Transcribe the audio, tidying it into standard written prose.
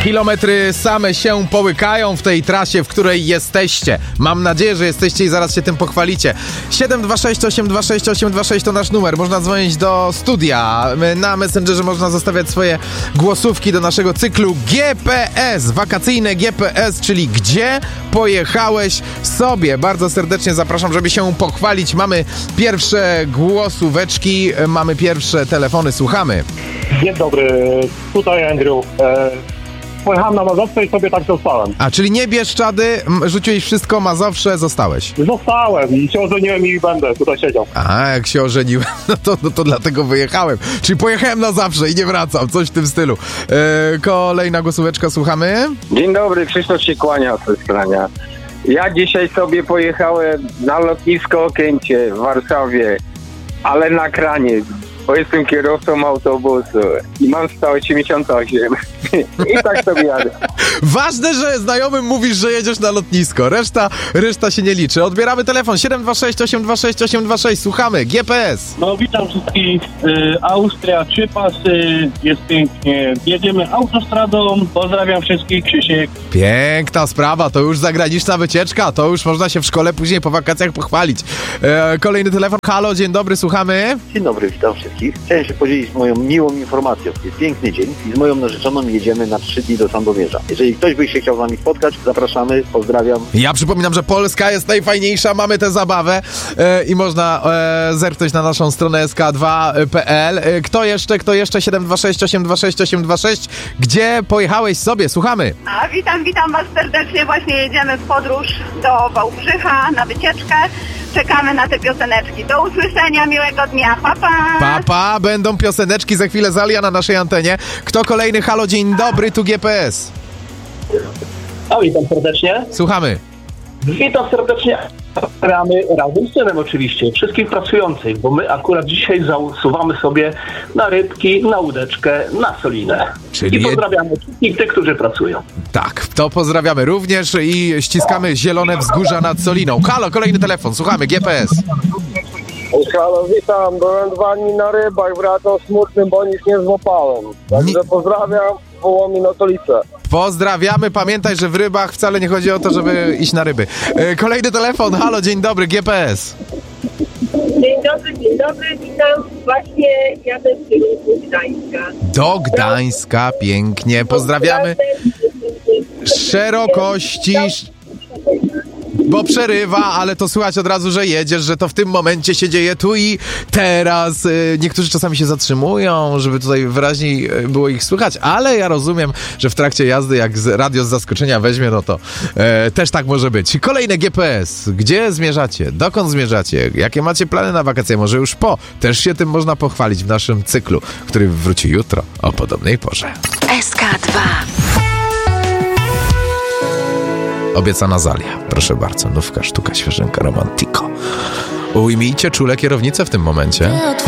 Kilometry same się połykają w tej trasie, w której jesteście. Mam nadzieję, że jesteście i zaraz się tym pochwalicie. 726 826 826 to nasz numer. Można dzwonić do studia. Na Messengerze można zostawiać swoje głosówki do naszego cyklu GPS. Wakacyjne GPS, czyli gdzie pojechałeś sobie. Bardzo serdecznie zapraszam, żeby się pochwalić. Mamy pierwsze głosóweczki, mamy pierwsze telefony. Słuchamy. Dzień dobry, tutaj Andrew. Pojechałem na Mazowsze i sobie tak zostałem. A, czyli nie Bieszczady, rzuciłeś wszystko, Mazowsze, zostałeś. Zostałem i się ożeniłem i będę tutaj siedział. A, jak się ożeniłem, no to dlatego wyjechałem. Czyli pojechałem na zawsze i nie wracam, coś w tym stylu. Kolejna głosóweczka, słuchamy. Dzień dobry, Krzysztof się kłania z Skrania. Ja dzisiaj sobie pojechałem na lotnisko Okęcie w Warszawie, ale na kranie, bo jestem kierowcą autobusu i mam 188 i tak sobie jadę. Ważne, że znajomym mówisz, że jedziesz na lotnisko. Reszta się nie liczy. Odbieramy telefon 726 826 826. Słuchamy. GPS. No witam wszystkich. Austria, 3 pasy, jest pięknie. Jedziemy autostradą. Pozdrawiam wszystkich, Krzysiek. Piękna sprawa, to już zagraniczna wycieczka, to już można się w szkole później po wakacjach pochwalić. Kolejny telefon. Halo, dzień dobry, słuchamy. Dzień dobry, witam wszystkich. Chciałem się podzielić moją miłą informacją. Jest piękny dzień i z moją narzeczoną jedziemy na 3 dni do Sandomierza. Jeżeli ktoś by się chciał z nami spotkać, zapraszamy, pozdrawiam. Ja przypominam, że Polska jest najfajniejsza, mamy tę zabawę i można zerknąć na naszą stronę sk2.pl. Kto jeszcze? 726 826 826. Gdzie pojechałeś sobie? Słuchamy. Witam was serdecznie. Właśnie jedziemy w podróż do Wałbrzycha na wycieczkę. Czekamy na te pioseneczki. Do usłyszenia, miłego dnia. Pa, pa. Pa, pa. Będą pioseneczki za chwilę z Alia na naszej antenie. Kto kolejny? Halo, dzień dobry, tu GPS. Witam serdecznie. Słuchamy. Witam serdecznie. Pozdrawiamy razem z synem oczywiście, wszystkich pracujących, bo my akurat dzisiaj zasuwamy sobie na rybki, na łódeczkę, na solinę. Czyli I pozdrawiamy wszystkich tych, którzy pracują. Tak, to pozdrawiamy również i ściskamy zielone wzgórza nad Soliną. Halo, kolejny telefon, słuchamy, GPS. Halo, witam, byłem 2 dni na rybach, wracam smutnym, bo nic nie złapałem. Także pozdrawiam, Wołomin, Otolice. Pozdrawiamy, pamiętaj, że w rybach wcale nie chodzi o to, żeby iść na ryby. Kolejny telefon, halo, dzień dobry, GPS. Dzień dobry, witam. Właśnie jadę w kierunku Gdańska. Do Gdańska, pięknie, pozdrawiamy. Szerokości, bo przerywa, ale to słychać od razu, że jedziesz, że to w tym momencie się dzieje tu i teraz. Niektórzy czasami się zatrzymują, żeby tutaj wyraźniej było ich słychać, ale ja rozumiem, że w trakcie jazdy, jak radio z zaskoczenia weźmie, no to też tak może być. Kolejne GPS. Gdzie zmierzacie? Dokąd zmierzacie? Jakie macie plany na wakacje? Może już po? Też się tym można pochwalić w naszym cyklu, który wróci jutro o podobnej porze. SK2. Obiecana Zalia. Proszę bardzo, nówka, sztuka, świeżynka, romantico. Ujmijcie czule kierownicę w tym momencie.